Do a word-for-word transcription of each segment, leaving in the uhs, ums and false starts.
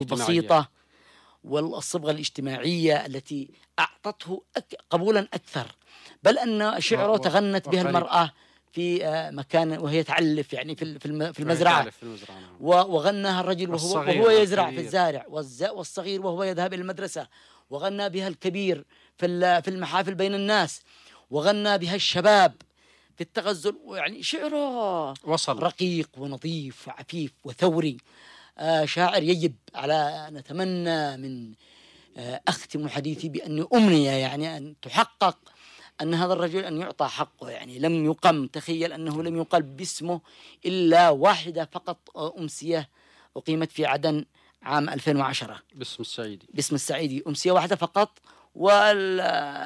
البسيطة والصبغة الاجتماعية التي أعطته أك قبولا أكثر، بل أن شعره تغنت بها المرأة في مكان وهي تعلف يعني في في المزرعة، وغناها الرجل وهو, وهو يزرع في الزارع، والصغير وهو يذهب إلى المدرسة، وغنى بها الكبير في في المحافل بين الناس، وغنى بها الشباب في التغزل. يعني شعره وصل رقيق ونظيف وعفيف وثوري. آه شاعر يجب على نتمنى من آه أختم حديثي بأن أمنية يعني أن تحقق أن هذا الرجل أن يعطى حقه، يعني لم يقم. تخيل أنه لم يقل باسمه إلا واحدة فقط أمسية أقيمت في عدن عام ألفين وعشرة باسم السعيدي باسم السعيدي أمسية واحدة فقط، وال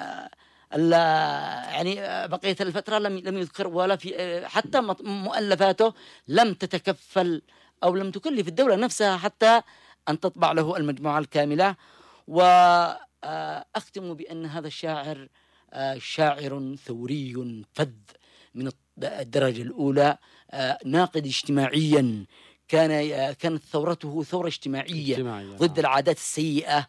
يعني بقية الفترة لم لم يذكر، ولا في حتى مؤلفاته لم تتكفل أو لم تكلف الدولة نفسها حتى أن تطبع له المجموعة الكاملة. وأختم بأن هذا الشاعر شاعر ثوري فذ من الدرجة الأولى، ناقد اجتماعيا، كان كانت ثورته ثورة اجتماعية, اجتماعية ضد العادات السيئة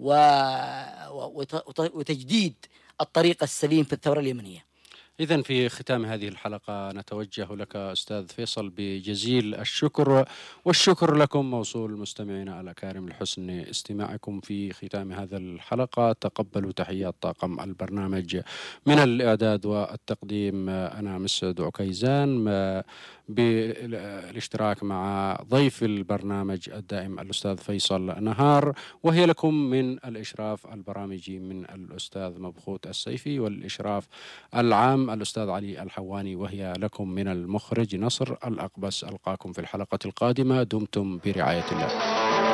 وتجديد الطريق السليم في الثورة اليمنية. إذن في ختام هذه الحلقة نتوجه لك أستاذ فيصل بجزيل الشكر، والشكر لكم موصول مستمعينا الأكارم لحسن استماعكم في ختام هذا الحلقة. تقبلوا تحيات طاقم البرنامج من الإعداد والتقديم، أنا مسعد عكيزان بالاشتراك مع ضيف البرنامج الدائم الأستاذ فيصل نهار، وهي لكم من الإشراف البرامجي من الأستاذ مبخوت السيفي، والإشراف العام الأستاذ علي الحواني، وهي لكم من المخرج نصر الأقبس. ألقاكم في الحلقة القادمة، دمتم برعاية الله.